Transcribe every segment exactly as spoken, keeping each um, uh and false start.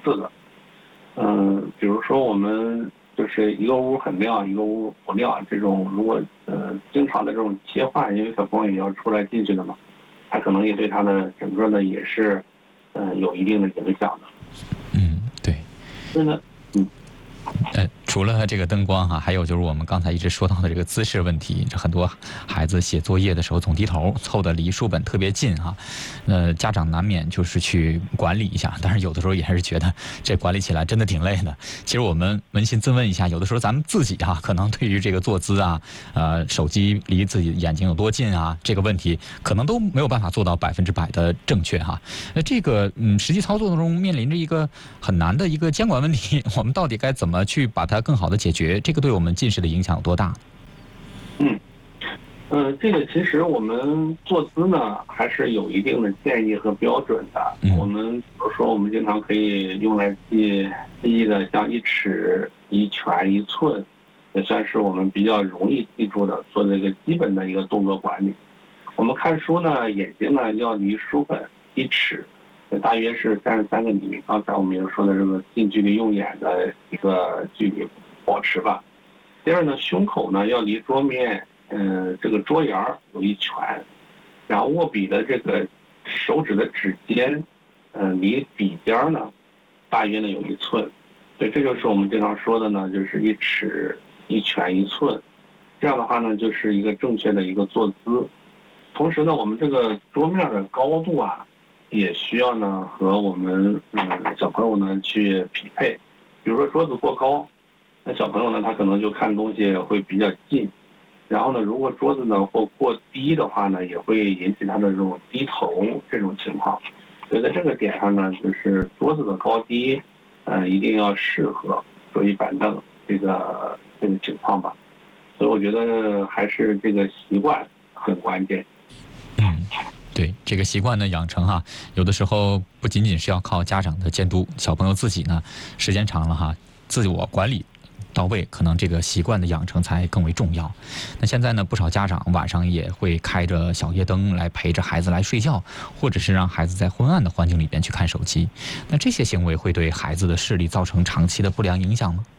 次的。嗯、呃，比如说我们就是一个屋很亮，一个屋不亮，这种如果呃经常的这种切换，因为小朋友也要出来进去的嘛，他可能也对他的整个的也是呃有一定的影响的。 嗯，对。 所以呢，嗯。 呃，除了这个灯光哈、啊，还有就是我们刚才一直说到的这个姿势问题。很多孩子写作业的时候总低头，凑得离书本特别近哈、啊。呃，家长难免就是去管理一下，但是有的时候也是觉得这管理起来真的挺累的。其实我们扪心自问一下，有的时候咱们自己啊，可能对于这个坐姿啊，呃，手机离自己眼睛有多近啊，这个问题可能都没有办法做到百分之百的正确哈。那这个嗯，实际操作中面临着一个很难的一个监管问题，我们到底该怎么去把它更好的解决？这个对我们近视的影响有多大？ 嗯，呃，这个其实我们坐姿呢还是有一定的建议和标准的。 嗯、 我们比如说，我们经常可以用来记记忆的，像一尺、一拳、一寸，也算是我们比较容易记住的，做这个基本的一个动作管理。我们看书呢，眼睛呢要离书本一尺，大约是三十三个厘米。刚才我们也说的这个近距离用眼的一个距离保持吧。第二呢，胸口呢要离桌面，呃，这个桌沿有一拳，然后握笔的这个手指的指尖，呃，离笔尖呢大约呢有一寸。所以这就是我们经常说的呢，就是一尺一拳一寸。这样的话呢，就是一个正确的一个坐姿。同时呢，我们这个桌面的高度啊，也需要呢和我们嗯小朋友呢去匹配。比如说桌子过高，那小朋友呢他可能就看东西会比较近，然后呢如果桌子呢或过低的话呢，也会引起他的这种低头这种情况。所以在这个点上呢，就是桌子的高低，呃一定要适合桌椅板凳这个这个情况吧。所以我觉得还是这个习惯很关键。 嗯，对，这个习惯的养成哈，有的时候不仅仅是要靠家长的监督，小朋友自己呢，时间长了哈，自我管理到位，可能这个习惯的养成才更为重要。那现在呢，不少家长晚上也会开着小夜灯来陪着孩子来睡觉，或者是让孩子在昏暗的环境里边去看手机。那这些行为会对孩子的视力造成长期的不良影响吗？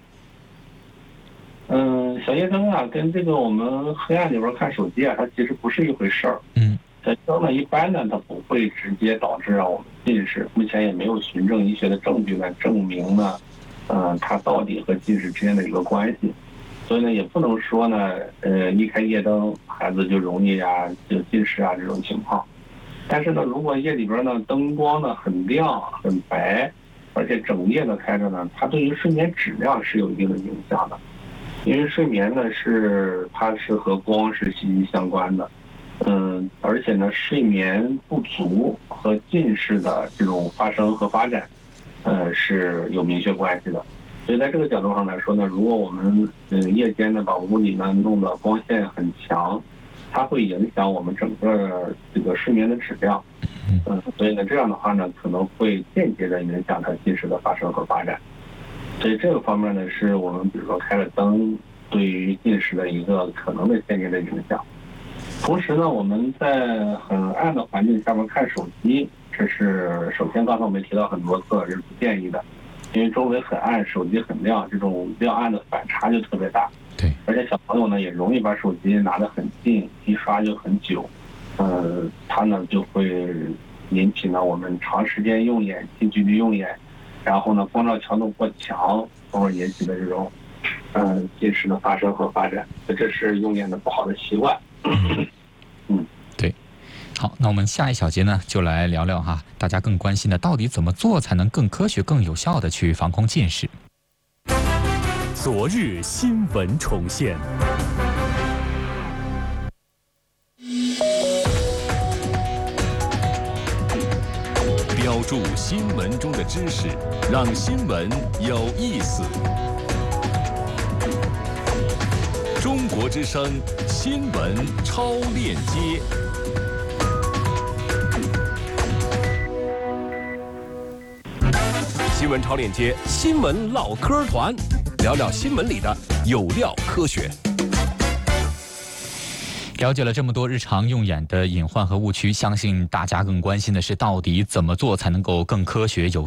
嗯，小夜灯啊，跟这个我们黑暗里边看手机啊，它其实不是一回事儿。 嗯， 小夜灯呢，一般呢，它不会直接导致让我们近视。目前也没有循证医学的证据来证明呢，呃，它到底和近视之间的一个关系。所以呢，也不能说呢，呃，一开夜灯，孩子就容易啊，就近视啊这种情况。但是呢，如果夜里边呢，灯光呢很亮、很白，而且整夜的开着呢，它对于睡眠质量是有一定的影响的。因为睡眠呢是它是和光是息息相关的，嗯，而且呢睡眠不足和近视的这种发生和发展，呃是有明确关系的。所以在这个角度上来说呢，如果我们嗯夜间呢把屋里呢弄得光线很强，它会影响我们整个这个睡眠的质量，嗯，所以呢这样的话呢可能会间接的影响它近视的发生和发展。所以这个方面呢，是我们比如说开了灯对于近视的一个可能的间接的影响。同时呢，我们在很暗的环境下面看手机，这是首先刚才我们提到很多次，这是不建议的，因为周围很暗，手机很亮，这种亮暗的反差就特别大。 对， 而且小朋友呢也容易把手机拿得很近，一刷就很久，呃，它呢就会引起呢我们长时间用眼、近距离用眼。然后呢，光照强度过强，从而引起的这种，呃，近视的发生和发展，这是用眼的不好的习惯。 嗯，对。好，那我们下一小节呢，就来聊聊哈，大家更关心的，到底怎么做才能更科学、更有效的去防控近视？ 昨日新闻重现。标注新闻中的知识，让新闻有意思。中国之声新闻超链接。新闻超链接，新闻唠嗑团，聊聊新闻里的有料科学。 了解了这么多日常用眼的隐患和误区，相信大家更关心的是，到底怎么做才能够更科学有